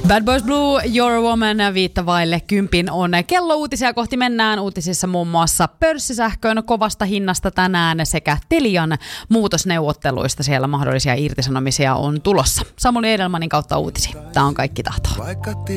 Bad Boys Blue, You're a Woman, 5:10 on kello. Uutisia kohti mennään. Uutisissa muun muassa pörssisähkön kovasta hinnasta tänään sekä Telian muutosneuvotteluista. Siellä mahdollisia irtisanomisia on tulossa. Samuli Edelmanin kautta uutisia. Tämä on Kaikki tahto.